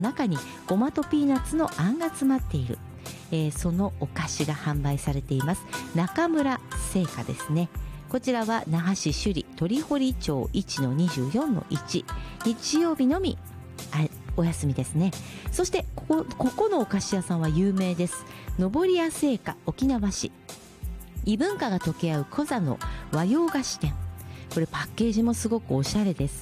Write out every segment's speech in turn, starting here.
中にごまとピーナッツのあんが詰まっている、そのお菓子が販売されています。中村製菓ですね。こちらは那覇市首里鳥堀町 1-24-1、日曜日のみお休みですね。そしてここのお菓子屋さんは有名です。登り屋製菓沖縄市、異文化が溶け合うコザの和洋菓子店。これパッケージもすごくおしゃれです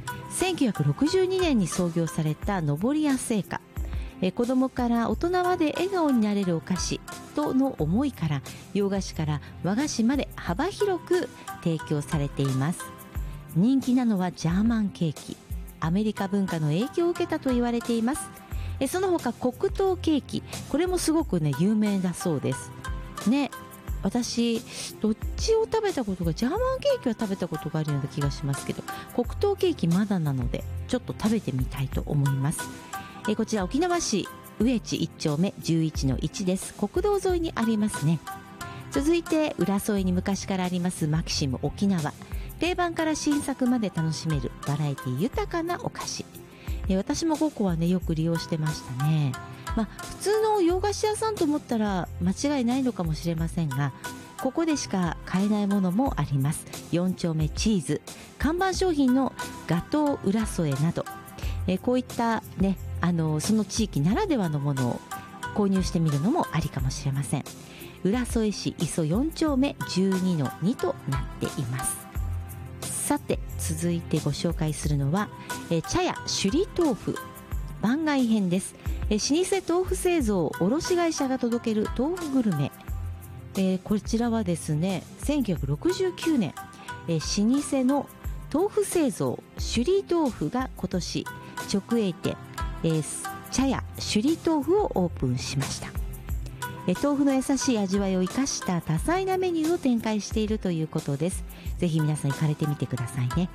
。1962年に創業された登り屋製菓、子供から大人まで笑顔になれるお菓子との思いから、洋菓子から和菓子まで幅広く提供されています。人気なのはジャーマンケーキ、アメリカ文化の影響を受けたと言われています。その他黒糖ケーキ、これもすごくね有名だそうですね。私どっちを食べたことが、ジャーマンケーキは食べたことがあるような気がしますけど、黒糖ケーキまだなのでちょっと食べてみたいと思います。こちら沖縄市上地1丁目 11-1 です。国道沿いにありますね。続いて浦添に昔からありますマキシム沖縄、定番から新作まで楽しめるバラエティ豊かなお菓子。私も5個はねよく利用してましたね。普通の洋菓子屋さんと思ったら間違いないのかもしれませんが、ここでしか買えないものもあります。4丁目チーズ、看板商品のガトー浦添など、こういったねその地域ならではのものを購入してみるのもありかもしれません。浦添市磯4丁目 12-2 となっています。さて続いてご紹介するのは茶屋首里豆腐番外編です。老舗豆腐製造卸会社が届ける豆腐グルメ、こちらはですね1969年、老舗の豆腐製造首里豆腐が今年直営店、茶屋首里豆腐をオープンしました。豆腐の優しい味わいを生かした多彩なメニューを展開しているということです。ぜひ皆さん行かれてみてくださいね。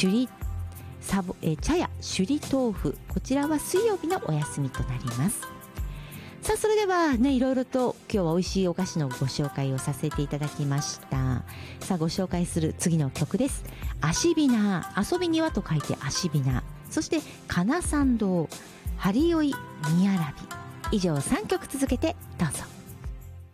茶屋首里豆腐、こちらは水曜日のお休みとなります。さあそれではね、いろいろと今日は美味しいお菓子のご紹介をさせていただきました。さあご紹介する次の曲です。アシビナー、遊び庭と書いてアシビナー、そしてかなさん堂、ハリオイニアラビ、以上3曲続けてどうぞ。